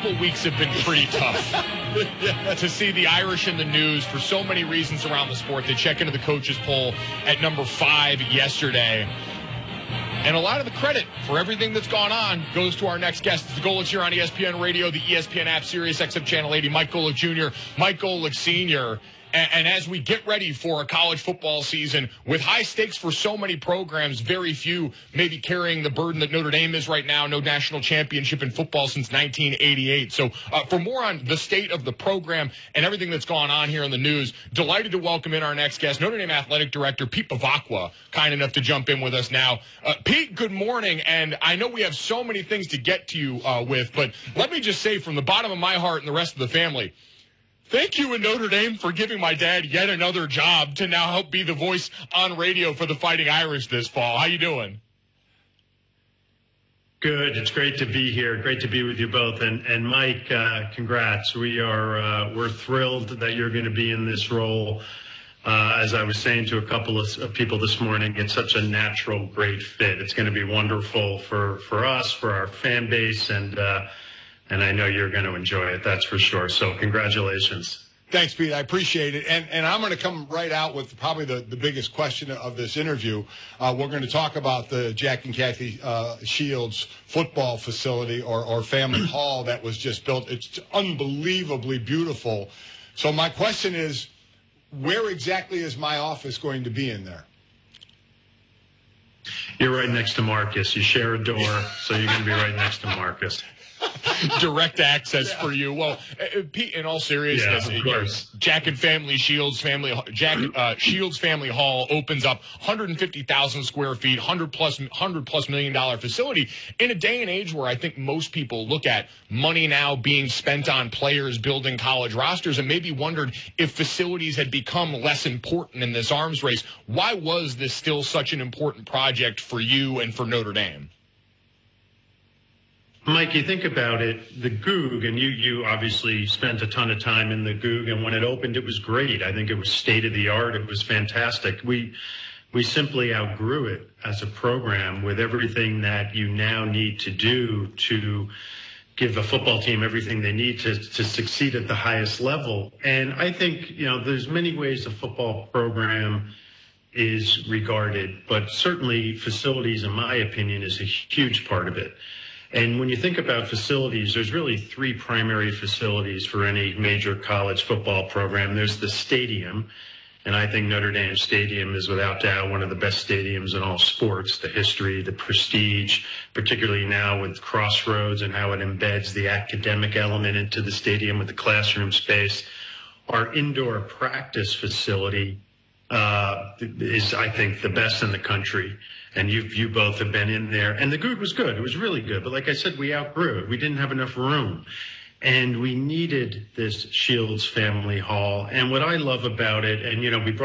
couple weeks have been pretty tough. To see the Irish in the news for so many reasons around the sport. They check into the coaches poll at number 5 yesterday. And a lot of the credit for everything that's gone on goes to our next guest. It's the Golics here on ESPN Radio, the ESPN app, Sirius XM Channel 80, Mike Golic Jr., Mike Golic Sr., and as we get ready for a college football season with high stakes for so many programs, very few maybe carrying the burden that Notre Dame is right now, no national championship in football since 1988. So for more on the state of the program and everything that's gone on here in the news, delighted to welcome in our next guest, Notre Dame Athletic Director Pete Bevacqua, kind enough to jump in with us now. Pete, good morning, and I know we have so many things to get to you with, but let me just say from the bottom of my heart and the rest of the family, thank you in Notre Dame for giving my dad yet another job to now help be the voice on radio for the Fighting Irish this fall. How you doing? Good. It's great to be here. Great to be with you both. And Mike, congrats. We're thrilled that you're going to be in this role. As I was saying to a couple of people this morning, it's such a natural, great fit. It's going to be wonderful for us, for our fan base, and I know you're going to enjoy it, that's for sure. So congratulations. Thanks, Pete. I appreciate it. And I'm going to come right out with probably the biggest question of this interview. We're going to talk about the Jack and Kathy Shields football facility or family hall that was just built. It's unbelievably beautiful. So my question is, where exactly is my office going to be in there? You're right next to Marcus. You share a door, so you're going to be right next to Marcus. Direct access for you. Well, Pete, in all seriousness, Jack and Shields Family Hall opens up 150,000 square feet, $100 plus million facility in a day and age where I think most people look at money now being spent on players building college rosters and maybe wondered if facilities had become less important in this arms race. Why was this still such an important project for you and for Notre Dame? Mike, you think about it, the Goog, and you obviously spent a ton of time in the Goog, and when it opened, it was great. I think it was state-of-the-art. It was fantastic. We simply outgrew it as a program with everything that you now need to do to give a football team everything they need to succeed at the highest level. And I think, there's many ways a football program is regarded, but certainly facilities, in my opinion, is a huge part of it. And when you think about facilities, there's really 3 primary facilities for any major college football program. There's the stadium, and I think Notre Dame Stadium is without doubt one of the best stadiums in all sports. The history, the prestige, particularly now with Crossroads and how it embeds the academic element into the stadium with the classroom space. Our indoor practice facility is, I think, the best in the country. And you both have been in there. And the Goog was good. It was really good. But like I said, we outgrew it. We didn't have enough room. And we needed this Shields Family Hall. And what I love about it, and, we brought